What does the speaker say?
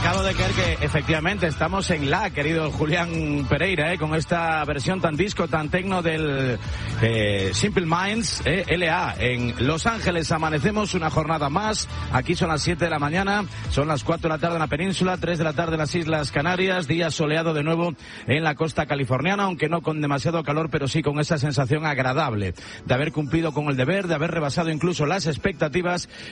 Acabo de creer que efectivamente estamos en la, querido Julián Pereira, con esta versión tan disco, tan tecno del Simple Minds, LA. En Los Ángeles amanecemos una jornada más. Aquí son las 7 de la mañana, son las 4 de la tarde en la península, 3 de la tarde en las Islas Canarias, día soleado de nuevo en la costa californiana, aunque no con demasiado calor, pero sí con esa sensación agradable de haber cumplido con el deber, de haber rebasado incluso las expectativas